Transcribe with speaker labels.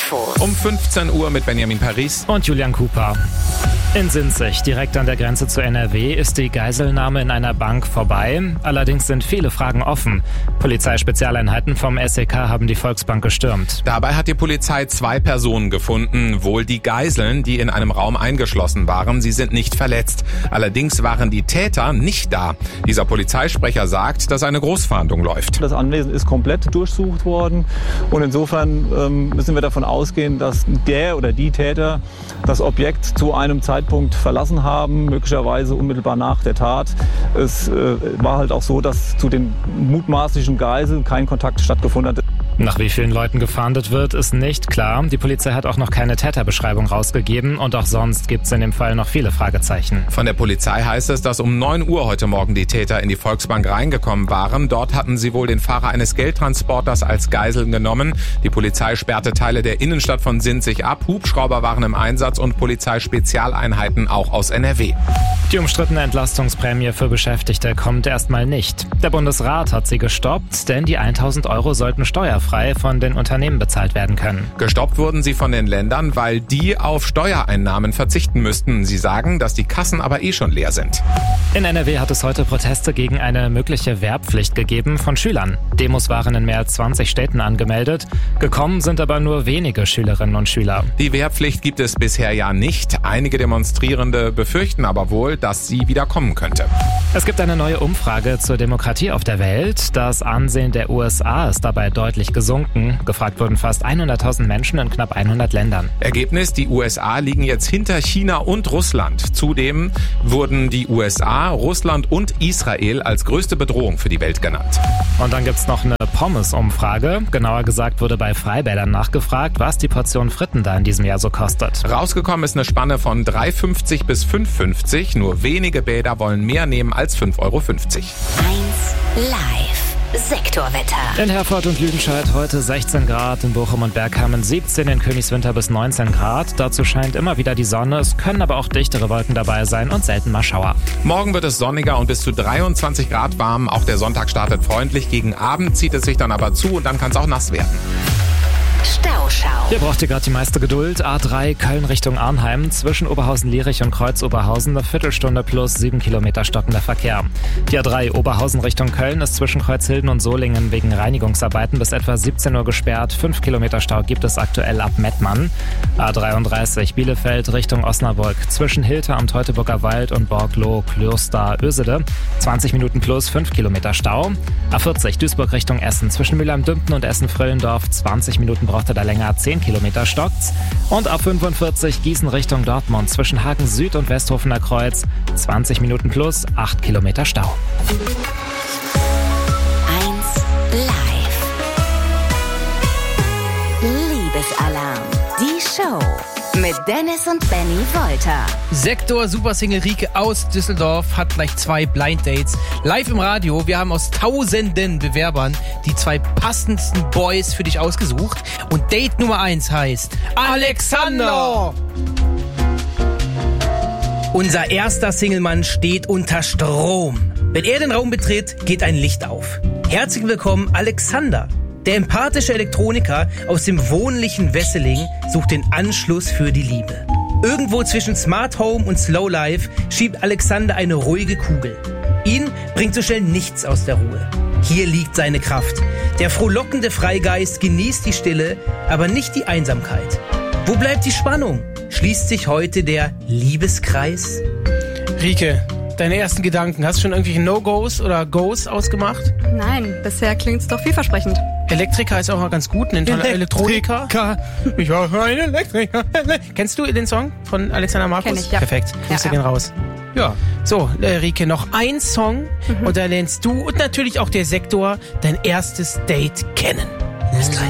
Speaker 1: Infos.
Speaker 2: Um 15 Uhr mit Benjamin Paris
Speaker 3: und Julian Cooper. In Sinzig, direkt an der Grenze zu NRW, ist die Geiselnahme in einer Bank vorbei. Allerdings sind viele Fragen offen. Polizeispezialeinheiten vom SEK haben die Volksbank gestürmt.
Speaker 2: Dabei hat die Polizei 2 Personen gefunden, wohl die Geiseln, die in einem Raum eingeschlossen waren. Sie sind nicht verletzt. Allerdings waren die Täter nicht da. Dieser Polizeisprecher sagt, dass eine Großfahndung läuft.
Speaker 4: Das Anwesen ist komplett durchsucht worden und insofern müssen wir davon ausgehen, dass der oder die Täter das Objekt zu einem Zeitpunkt verlassen haben, möglicherweise unmittelbar nach der Tat. Es war halt auch so, dass zu den mutmaßlichen Geiseln kein Kontakt stattgefunden hat.
Speaker 3: Nach wie vielen Leuten gefahndet wird, ist nicht klar. Die Polizei hat auch noch keine Täterbeschreibung rausgegeben und auch sonst gibt es in dem Fall noch viele Fragezeichen.
Speaker 2: Von der Polizei heißt es, dass um 9 Uhr heute Morgen die Täter in die Volksbank reingekommen waren. Dort hatten sie wohl den Fahrer eines Geldtransporters als Geisel genommen. Die Polizei sperrte Teile der Innenstadt von Sinzig ab. Hubschrauber waren im Einsatz und Polizeispezialeinheiten auch aus NRW.
Speaker 3: Die umstrittene Entlastungsprämie für Beschäftigte kommt erstmal nicht. Der Bundesrat hat sie gestoppt, denn die 1.000 € sollten steuerfrei von den Unternehmen bezahlt werden können.
Speaker 2: Gestoppt wurden sie von den Ländern, weil die auf Steuereinnahmen verzichten müssten. Sie sagen, dass die Kassen aber schon leer sind.
Speaker 3: In NRW hat es heute Proteste gegen eine mögliche Wehrpflicht gegeben von Schülern. Demos waren in mehr als 20 Städten angemeldet. Gekommen sind aber nur wenige Schülerinnen und Schüler.
Speaker 2: Die Wehrpflicht gibt es bisher ja nicht. Einige Demonstrierende befürchten aber wohl, dass sie wieder kommen könnte.
Speaker 3: Es gibt eine neue Umfrage zur Demokratie auf der Welt. Das Ansehen der USA ist dabei deutlich gesunken. Gefragt wurden fast 100.000 Menschen in knapp 100 Ländern.
Speaker 2: Ergebnis: Die USA liegen jetzt hinter China und Russland. Zudem wurden die USA, Russland und Israel als größte Bedrohung für die Welt genannt.
Speaker 3: Und dann gibt's noch eine Pommes-Umfrage. Genauer gesagt wurde bei Freibädern nachgefragt, was die Portion Fritten da in diesem Jahr so kostet.
Speaker 2: Rausgekommen ist eine Spanne von 3,50 bis 5,50. Nur wenige Bäder wollen mehr nehmen als 5,50 €.
Speaker 1: 1 Live. Sektorwetter.
Speaker 3: In Herford und Lüdenscheid heute 16 Grad, in Bochum und Bergkamen 17, in Königswinter bis 19 Grad. Dazu scheint immer wieder die Sonne, es können aber auch dichtere Wolken dabei sein und selten mal Schauer.
Speaker 2: Morgen wird es sonniger und bis zu 23 Grad warm. Auch der Sonntag startet freundlich. Gegen Abend zieht es sich dann aber zu und dann kann es auch nass werden.
Speaker 1: Stauschau.
Speaker 3: Hier braucht ihr gerade die meiste Geduld. A3 Köln Richtung Arnheim. Zwischen Oberhausen-Lierich und Kreuz-Oberhausen eine Viertelstunde plus 7 Kilometer stockender Verkehr. Die A3 Oberhausen Richtung Köln ist zwischen Kreuzhilden und Solingen wegen Reinigungsarbeiten bis etwa 17 Uhr gesperrt. 5 Kilometer Stau gibt es aktuell ab Mettmann. A33 Bielefeld Richtung Osnabrück. Zwischen Hilter am Teutoburger Wald und Borgloh, Klöster, Ösede. 20 Minuten plus 5 Kilometer Stau. A40 Duisburg Richtung Essen. Zwischen Mülheim-Dümpten und Essen-Frillendorf 20 Minuten braucht er da länger, 10 Kilometer stockt's. Und A45 Gießen Richtung Dortmund zwischen Hagen Süd und Westhofener Kreuz 20 Minuten plus 8 Kilometer Stau.
Speaker 1: 1 Live. Liebesalarm. Die Show mit Dennis und Benny Wolter.
Speaker 5: Sektor Supersingle Rieke aus Düsseldorf hat gleich 2 Blind Dates live im Radio. Wir haben aus tausenden Bewerbern die 2 passendsten Boys für dich ausgesucht. Und Date Nummer 1 heißt Alexander. Unser erster Singlemann steht unter Strom. Wenn er den Raum betritt, geht ein Licht auf. Herzlich willkommen, Alexander. Der empathische Elektroniker aus dem wohnlichen Wesseling sucht den Anschluss für die Liebe. Irgendwo zwischen Smart Home und Slow Life schiebt Alexander eine ruhige Kugel. Ihn bringt so schnell nichts aus der Ruhe. Hier liegt seine Kraft. Der frohlockende Freigeist genießt die Stille, aber nicht die Einsamkeit. Wo bleibt die Spannung? Schließt sich heute der Liebeskreis?
Speaker 6: Rieke, deine ersten Gedanken, hast du schon irgendwelche No-Gos oder Goes ausgemacht?
Speaker 7: Nein, bisher klingt's doch vielversprechend.
Speaker 6: Elektriker ist auch mal ganz gut, ein toller Elektroniker. Ich war ein Elektriker. Kennst du den Song von Alexander Markus?
Speaker 7: Kenn ich, ja.
Speaker 6: Perfekt, Grüße gehen raus. Ja, so, Rieke, noch ein Song und da lernst du und natürlich auch der Sektor dein erstes Date kennen. Bis gleich.